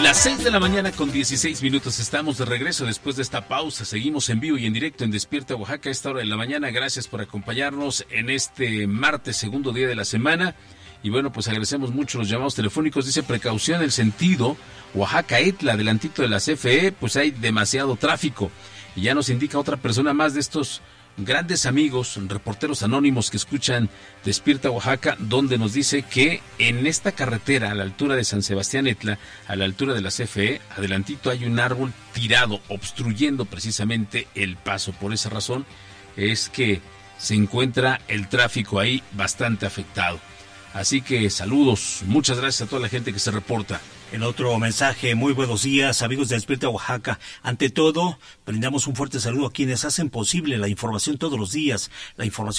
Las 6 de la mañana con 16 minutos. Estamos de regreso después de esta pausa. Seguimos en vivo y en directo en Despierta Oaxaca a esta hora de la mañana. Gracias por acompañarnos en este martes, segundo día de la semana. Y bueno, pues agradecemos mucho los llamados telefónicos. Dice precaución el sentido Oaxaca-Etla, adelantito de la CFE, pues hay demasiado tráfico. Y ya nos indica otra persona más de estos grandes amigos, reporteros anónimos que escuchan Despierta Oaxaca, donde nos dice que en esta carretera, a la altura de San Sebastián Etla, a la altura de la CFE, adelantito hay un árbol tirado, obstruyendo precisamente el paso. Por esa razón es que se encuentra el tráfico ahí bastante afectado. Así que saludos, muchas gracias a toda la gente que se reporta. En otro mensaje, muy buenos días, amigos de Despierta Oaxaca. Ante todo, brindamos un fuerte saludo a quienes hacen posible la información todos los días, la información